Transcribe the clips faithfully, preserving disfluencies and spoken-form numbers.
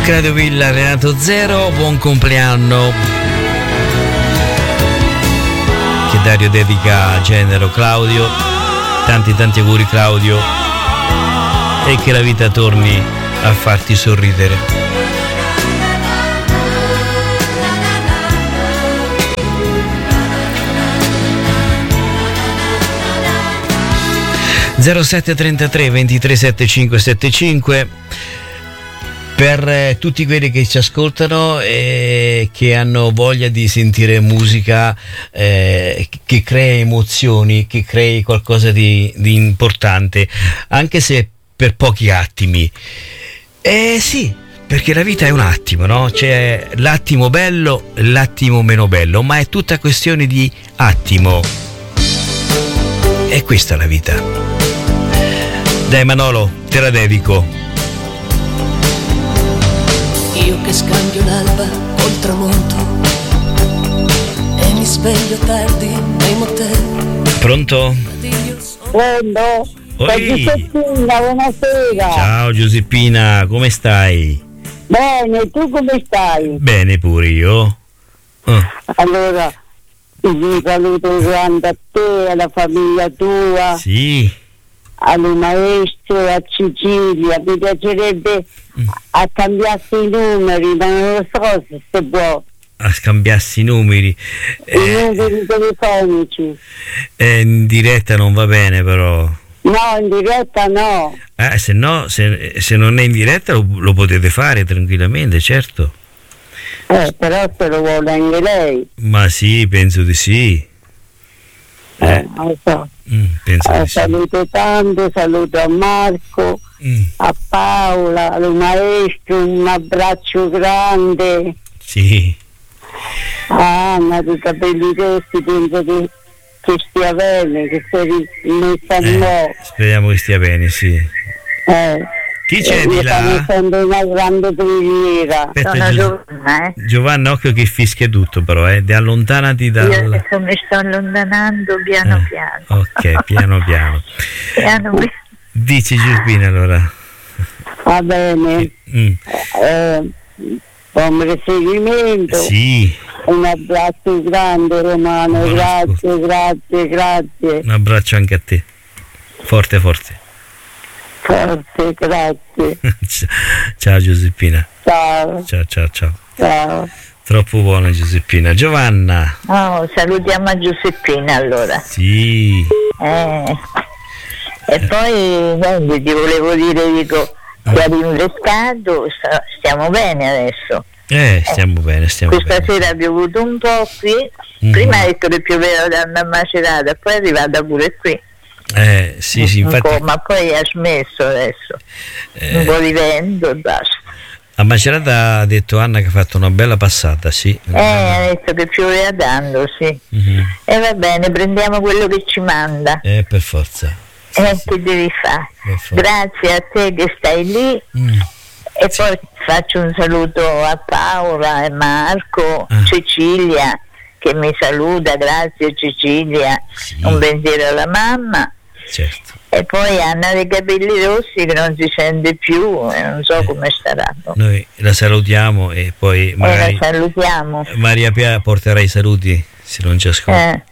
Radio Villa, Renato Zero, buon compleanno che Dario dedica a Genero Claudio, tanti tanti auguri Claudio, e che la vita torni a farti sorridere. zero sette trentatré ventitré settantacinque settantacinque per eh, tutti quelli che ci ascoltano e che hanno voglia di sentire musica eh, che crea emozioni, che crei qualcosa di, di importante, anche se per pochi attimi. Eh sì, perché la vita è un attimo, no? C'è l'attimo bello e l'attimo meno bello, ma è tutta questione di attimo. E questa è la vita. Dai Manolo, te la dedico. Io che scambio l'alba col tramonto e mi sveglio tardi nei motel. Pronto? Pronto? Oi. Giuseppina, buonasera. Ciao Giuseppina, come stai? Bene, tu come stai? Bene pure io. Oh. Allora, un saluto grande a te, alla famiglia tua. Sì. Alle maestre, a Sicilia. Mi piacerebbe mm. a cambiarsi i numeri, ma non lo so se si può. A scambiarsi i numeri. I eh, numeri telefonici. Eh, in diretta non va bene però. No, in diretta no. Eh, se no, se, se non è in diretta lo, lo potete fare tranquillamente, certo. Eh, però se lo vuole anche lei. Ma sì, penso di sì. Eh, eh non lo so. Mm, penso eh, di saluto sì. tanto, saluto a Marco, mm. a Paola, al maestro, un abbraccio grande. Sì. A Anna, dei capelli rossi, penso che, che stia bene, che sia messa in modo. Speriamo che stia bene, sì. Eh. Chi c'è eh, di là? Sono una grande preghiera. Aspetta, sono Giovanna, eh. Giovanna, occhio che fischia tutto però, eh. Allontanati dal... Io adesso mi sto allontanando piano eh. piano. Ok, piano piano. piano piano. Dici Giuseppina allora. Va bene. Mm. Eh, buon proseguimento. Sì. Un abbraccio grande Romano, Buon grazie, ascolto. grazie, grazie. Un abbraccio anche a te. Forte, forte. Forte, grazie. Ciao Giuseppina. Ciao. Ciao, ciao, ciao. Ciao. Troppo buona Giuseppina. Giovanna. Oh, salutiamo a Giuseppina allora. Sì. Eh. E poi niente, ti volevo dire, dico, ti ha rinfrescato, stiamo bene adesso. Eh, stiamo eh. bene, stiamo Questa bene. sera ha piovuto un po' qui, mm-hmm. prima ha detto che pioveva da Macerata, poi è arrivata pure qui. Eh, sì, sì, infatti. Un po', ma poi ha smesso adesso. Eh. Un po' di vento e basta. A Macerata ha detto Anna che ha fatto una bella passata, sì. Eh, ha detto che pioveva tanto, sì. Mm-hmm. E va bene, prendiamo quello che ci manda. Eh, per forza. Sì, eh, sì. Che devi fare? Grazie a te che stai lì. Mm. E sì. Poi faccio un saluto a Paola e Marco, ah. Cecilia che mi saluta, grazie Cecilia, sì. Un pensiero alla mamma. Certo. E poi Anna dei capelli rossi che non si sente più, e non so eh, come starà. Noi la salutiamo e poi magari eh, la salutiamo. Maria Pia porterà i saluti se non ci ascolta. Eh.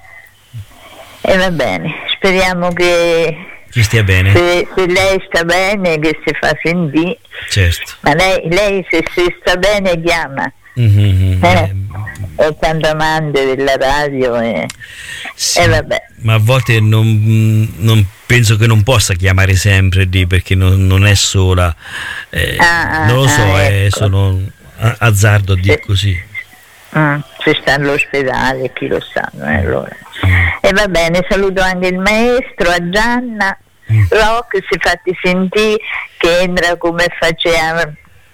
E va bene, speriamo che chi stia bene. Se, se lei sta bene che si fa sentire. Certo. Ma lei, lei se, se sta bene chiama. Mm-hmm. Eh? È tanto amante della radio e sì, eh, vabbè. Ma a volte non, non penso che non possa chiamare sempre lì perché non, non è sola, eh, ah, non lo so, ah, eh, ecco. sono azzardo a dire così. Mm, se sta all'ospedale chi lo sa, eh, allora. Mm. E va bene, saluto anche il maestro, a Gianna mm. Rock, si è fatti sentire che entra come faceva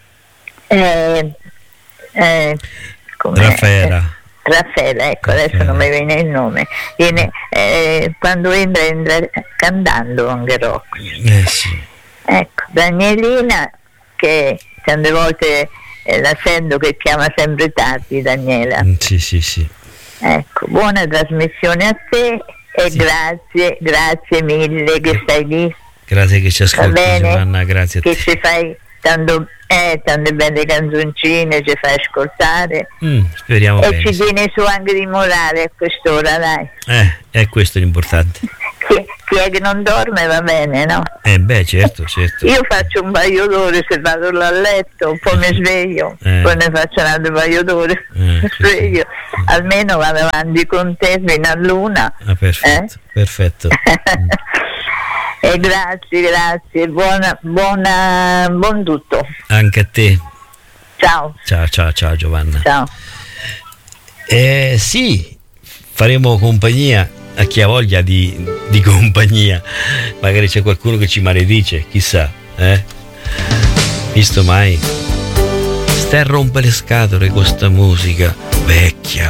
eh, eh, Raffaella. Raffaella, ecco, adesso okay. Non mi viene il nome. Viene, eh, quando entra, entra cantando anche rock. Eh, sì. Ecco, Danielina, che tante volte eh, la sento che chiama sempre tardi, Daniela. Mm, sì, sì, sì. Ecco, buona trasmissione a te e sì. grazie, grazie mille che stai lì. Grazie che ci ascolti, Giovanna, grazie a che te. ci fai tanto, eh, tante belle canzoncine ci fai ascoltare. Mm, speriamo e bene, ci sì. tieni su anche di morale a quest'ora, dai. Eh, è questo l'importante. Chi, chi è che non dorme va bene, no? Eh beh, certo, certo. Io faccio un paio d'ore se vado là a letto, poi mi sveglio, Eh. poi ne faccio un altro paio d'ore, Eh, mi sì, sveglio. Almeno vado avanti con te fino a luna. Ah, perfetto, Eh? perfetto. E grazie, grazie, buona, buona, buon tutto. Anche a te. Ciao, Ciao, ciao, ciao Giovanna. ciao. Eh, sì, faremo compagnia a chi ha voglia di, di compagnia. Magari c'è qualcuno che ci maledice, chissà, eh? Visto mai? Stai a rompere le scatole con sta musica vecchia.